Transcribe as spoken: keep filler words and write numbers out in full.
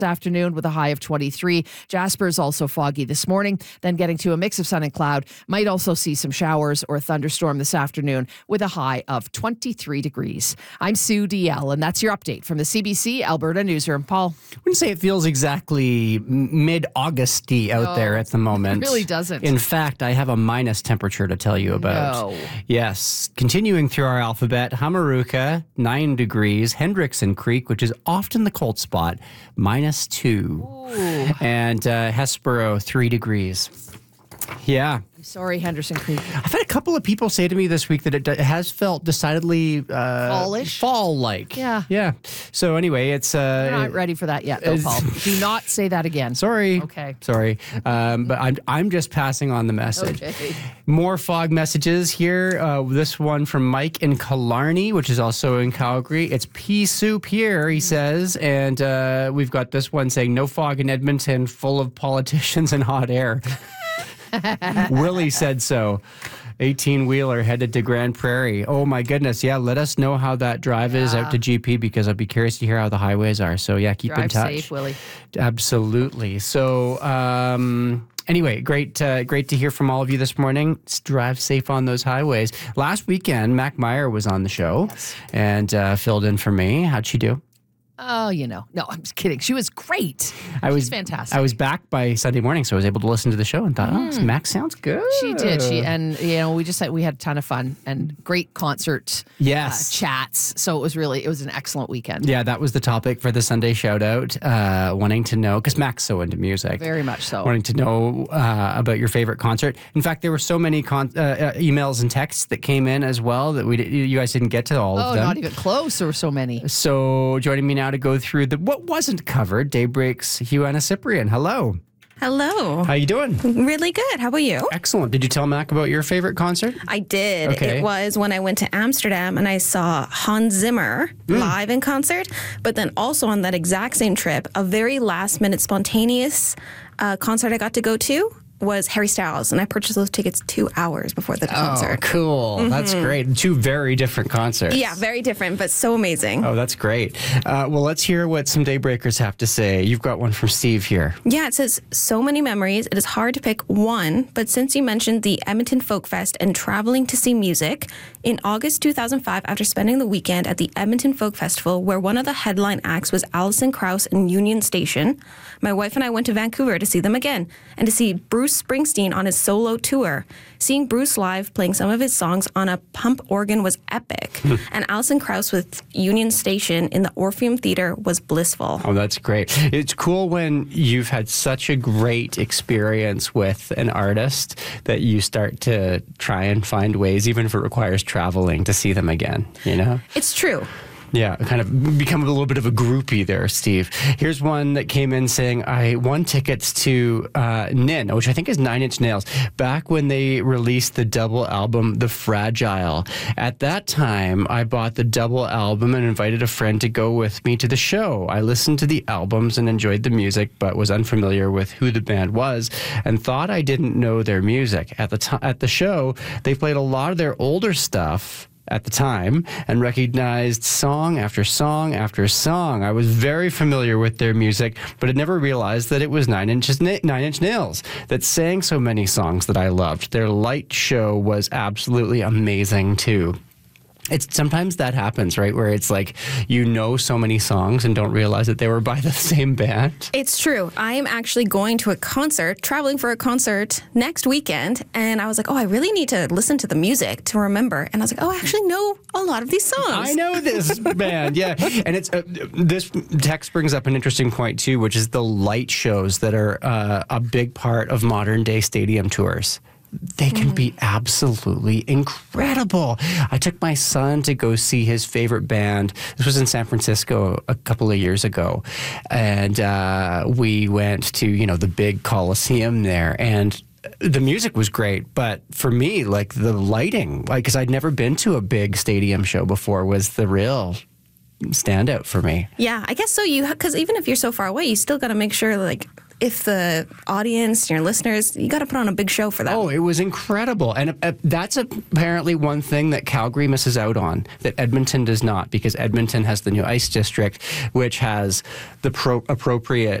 afternoon with a high of twenty-three. Jasper is also foggy this morning, then getting to a mix of sun and cloud. Might also see some showers or a thunderstorm this afternoon with a high of twenty-three degrees. I'm Sue D L, and that's your update from the C B C Alberta Newsroom. Paul? I wouldn't say it feels exactly mid-August-y out No, there at the moment. it really doesn't. In fact, I have a minus temperature to tell you about. No. Yes. Continuing through our alphabet, Hamaruka, nine degrees. Hendrickson Creek, which is often the cold spot, minus two. Ooh. And uh, Hespero, three degrees. Yeah. Sorry, Henderson Creek. I've had a couple of people say to me this week that it d- has felt decidedly uh, Fallish? fall-like. Yeah. Yeah. So anyway, it's... Uh, We're not ready for that yet, though, Paul. Do not say that again. Sorry. Okay. Sorry. Um, but I'm, I'm just passing on the message. Okay. More fog messages here. Uh, this one from Mike in Killarney, which is also in Calgary. It's pea soup here, he says. And uh, we've got this one saying, no fog in Edmonton, full of politicians and hot air. Willie said so. eighteen-wheeler headed to Grand Prairie. Oh, my goodness. Yeah, let us know how that drive is Yeah. out to G P, because I'd be curious to hear how the highways are. So, yeah, keep Drive in touch. safe, Willie. Absolutely. So, um, anyway, great uh, great to hear from all of you this morning. Let's drive safe on those highways. Last weekend, Mac Meyer was on the show Yes. and uh, filled in for me. How'd she do? Oh, you know. No, I'm just kidding. She was great. I was She's fantastic. I was back by Sunday morning, so I was able to listen to the show and thought, oh, Mac sounds good. She did. She and you know we just had we had a ton of fun and great concert Yes. uh, chats. So it was really it was an excellent weekend. Yeah, that was the topic for the Sunday shout out. Uh, wanting to know, because Mac's so into music. Very much so. Wanting to know uh, about your favorite concert. In fact, there were so many con- uh, uh, emails and texts that came in as well that we d- you guys didn't get to all Oh, of them. not even close. There were so many. So joining me now to go through the what wasn't covered, Daybreak's Huana Cyprian. Hello. Hello. How you doing? Really good. How about you? Excellent. Did you tell Mac about your favorite concert? I did. Okay. It was when I went to Amsterdam and I saw Hans Zimmer live in concert, but then also on that exact same trip, a very last minute spontaneous uh, concert I got to go to was Harry Styles, and I purchased those tickets two hours before the Oh, concert. cool. That's great. Two very different concerts. Yeah, very different, but so amazing. Oh, that's great. Uh, well, let's hear what some Daybreakers have to say. You've got one from Steve here. Yeah, it says, so many memories. It is hard to pick one, but since you mentioned the Edmonton Folk Fest and traveling to see music, in August two thousand five, after spending the weekend at the Edmonton Folk Festival, where one of the headline acts was Alison Krauss and Union Station, my wife and I went to Vancouver to see them again and to see Bruce Springsteen on his solo tour. Seeing Bruce live playing some of his songs on a pump organ was epic, and Alison Krauss with Union Station in the Orpheum Theatre was blissful. Oh, that's great. It's cool when you've had such a great experience with an artist that you start to try and find ways, even if it requires traveling, to see them again, you know? It's true. Yeah, kind of become a little bit of a groupie there, Steve. Here's one that came in saying, I won tickets to uh, Nin, which I think is Nine Inch Nails, back when they released the double album, The Fragile. At that time, I bought the double album and invited a friend to go with me to the show. I listened to the albums and enjoyed the music, but was unfamiliar with who the band was and thought I didn't know their music. At the, t- at the show, they played a lot of their older stuff at the time and recognized song after song after song. I was very familiar with their music, but had never realized that it was Nine Inch, Nine Inch Nails that sang so many songs that I loved. Their light show was absolutely amazing too. It's sometimes that happens, right? Where it's like you know so many songs and don't realize that they were by the same band. It's true. I am actually going to a concert, traveling for a concert next weekend, and I was like, oh, I really need to listen to the music to remember. And I was like, oh, I actually know a lot of these songs. I know this band, yeah. And it's uh, this text brings up an interesting point too, which is the light shows that are uh, a big part of modern day stadium tours. They can be absolutely incredible. I took my son to go see his favorite band. This was in San Francisco a couple of years ago. And uh, we went to, you know, the big Coliseum there. And the music was great, but for me, like the lighting, like, because I'd never been to a big stadium show before, was the real standout for me. Yeah, I guess so. You because even if you're so far away, you still got to make sure like if the audience, your listeners, you got to put on a big show for them. Oh, it was incredible. And uh, that's apparently one thing that Calgary misses out on, that Edmonton does not, because Edmonton has the new ice district, which has the pro- appropriate